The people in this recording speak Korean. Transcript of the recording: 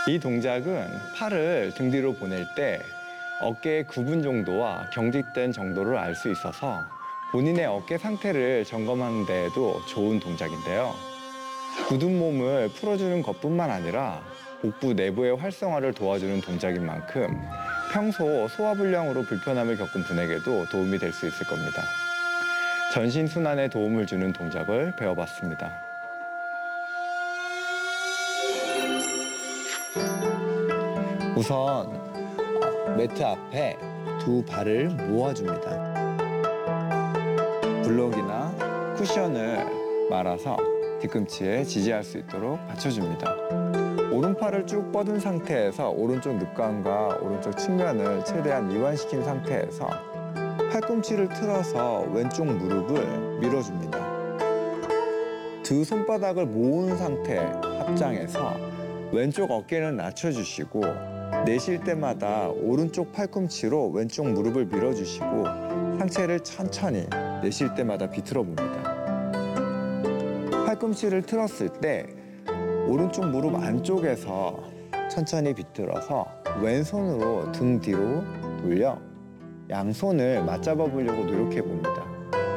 이 동작은 팔을 등 뒤로 보낼 때 어깨의 구분 정도와 경직된 정도를 알 수 있어서 본인의 어깨 상태를 점검하는 데에도 좋은 동작인데요. 굳은 몸을 풀어주는 것뿐만 아니라 복부 내부의 활성화를 도와주는 동작인 만큼 평소 소화불량으로 불편함을 겪은 분에게도 도움이 될 수 있을 겁니다. 전신순환에 도움을 주는 동작을 배워봤습니다. 우선 매트 앞에 두 발을 모아줍니다. 블록이나 쿠션을 말아서 뒤꿈치에 지지할 수 있도록 받쳐줍니다. 오른팔을 쭉 뻗은 상태에서 오른쪽 늑관과 오른쪽 측면을 최대한 이완시킨 상태에서 팔꿈치를 틀어서 왼쪽 무릎을 밀어줍니다. 두 손바닥을 모은 상태 합장해서 왼쪽 어깨는 낮춰주시고 내쉴 때마다 오른쪽 팔꿈치로 왼쪽 무릎을 밀어주시고 상체를 천천히 내쉴 때마다 비틀어 봅니다. 팔꿈치를 틀었을 때 오른쪽 무릎 안쪽에서 천천히 비틀어서 왼손으로 등 뒤로 돌려 양손을 맞잡아 보려고 노력해 봅니다.